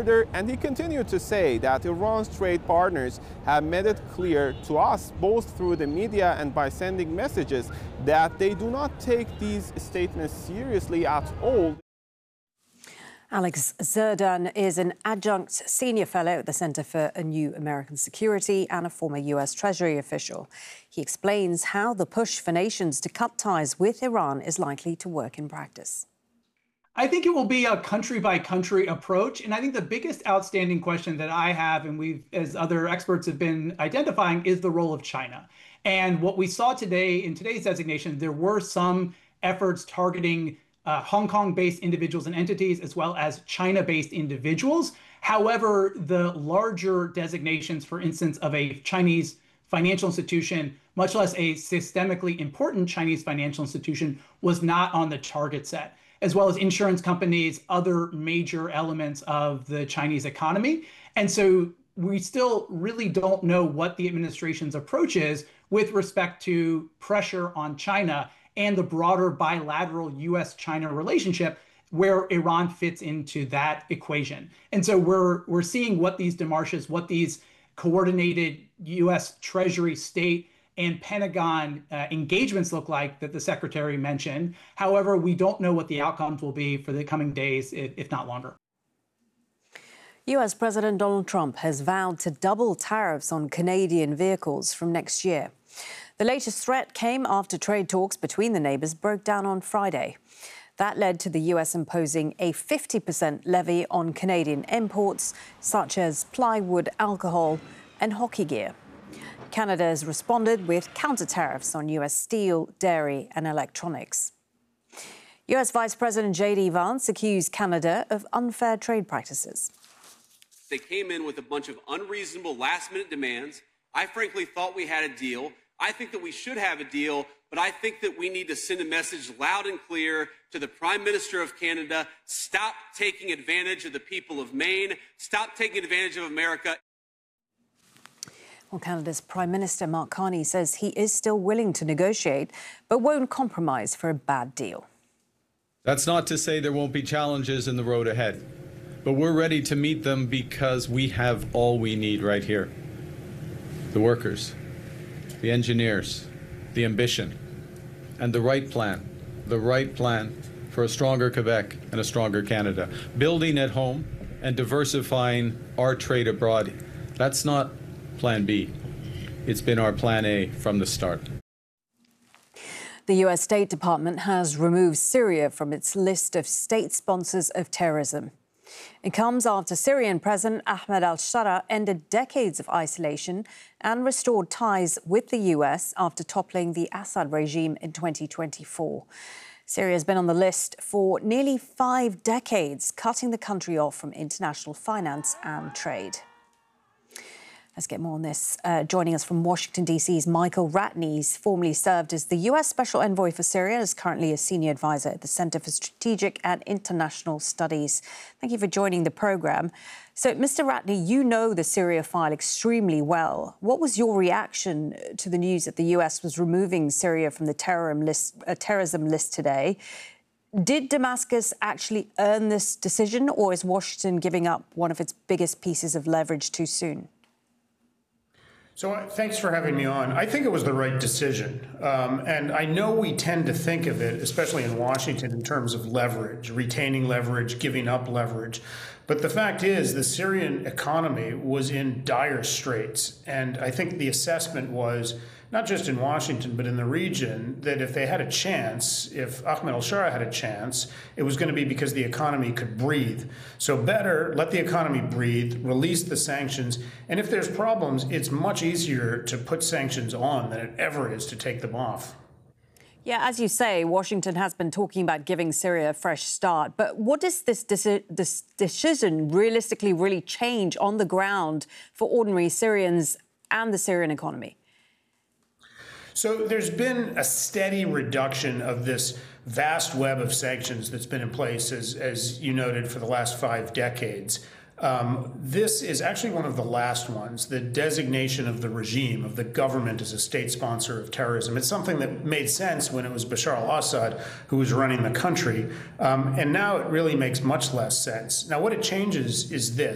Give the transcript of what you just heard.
further, and he continued to say that Iran's trade partners have made it clear to us, both through the media and by sending messages, that they do not take these statements seriously at all. Alex Zerdan is an adjunct senior fellow at the Center for a New American Security and a former U.S. Treasury official. He explains how the push for nations to cut ties with Iran is likely to work in practice. I think it will be a country-by-country approach. And I think the biggest outstanding question that I have, and we've, as other experts have been identifying, is the role of China. And what we saw today in today's designation, there were some efforts targeting Hong Kong-based individuals and entities, as well as China-based individuals. However, the larger designations, for instance, of a Chinese financial institution, much less a systemically important Chinese financial institution, was not on the target set, as well as insurance companies, other major elements of the Chinese economy. And so we still really don't know what the administration's approach is with respect to pressure on China and the broader bilateral U.S.-China relationship, where Iran fits into that equation. And so we're seeing what these démarches, what these coordinated U.S. Treasury, State, and Pentagon engagements look like that the Secretary mentioned. However, we don't know what the outcomes will be for the coming days, if not longer. U.S. President Donald Trump has vowed to double tariffs on Canadian vehicles from next year. The latest threat came after trade talks between the neighbours broke down on Friday. That led to the U.S. imposing a 50% levy on Canadian imports, such as plywood, alcohol and hockey gear. Canada has responded with counter-tariffs on U.S. steel, dairy and electronics. U.S. Vice President J.D. Vance accused Canada of unfair trade practices. They came in with a bunch of unreasonable last-minute demands. I frankly thought we had a deal. I think that we should have a deal, but I think that we need to send a message loud and clear to the Prime Minister of Canada. Stop taking advantage of the people of Maine. Stop taking advantage of America. Well, Canada's Prime Minister Mark Carney says he is still willing to negotiate, but won't compromise for a bad deal. That's not to say there won't be challenges in the road ahead, but we're ready to meet them because we have all we need right here. The workers, the engineers, the ambition, and the right plan for a stronger Quebec and a stronger Canada. Building at home and diversifying our trade abroad, that's not Plan B. It's been our Plan A from the start. The U.S. State Department has removed Syria from its list of state sponsors of terrorism. It comes after Syrian President Ahmed al-Shara ended decades of isolation and restored ties with the U.S. after toppling the Assad regime in 2024. Syria has been on the list for nearly 5 decades, cutting the country off from international finance and trade. Let's get more on this. Joining us from Washington, D.C. is Michael Ratney. He's formerly served as the U.S. Special Envoy for Syria and is currently a senior advisor at the Center for Strategic and International Studies. Thank you for joining the programme. So, Mr. Ratney, you know the Syria file extremely well. What was your reaction to the news that the U.S. was removing Syria from the terrorism list today? Did Damascus actually earn this decision, or is Washington giving up one of its biggest pieces of leverage too soon? So thanks for having me on. I think it was the right decision. And I know we tend to think of it, especially in Washington, in terms of leverage, retaining leverage, giving up leverage. But the fact is, the Syrian economy was in dire straits. And I think the assessment was, not just in Washington, but in the region, that if they had a chance, if Ahmed al-Shara had a chance, it was going to be because the economy could breathe. So better let the economy breathe, release the sanctions, and if there's problems, it's much easier to put sanctions on than it ever is to take them off. Yeah, as you say, Washington has been talking about giving Syria a fresh start. But what does this decision realistically really change on the ground for ordinary Syrians and the Syrian economy? So there's been a steady reduction of this vast web of sanctions that's been in place, as you noted, for the last 5 decades. This is actually one of the last ones, the designation of the regime, of the government as a state sponsor of terrorism. It's something that made sense when it was Bashar al-Assad who was running the country, and now it really makes much less sense. Now, what it changes is this.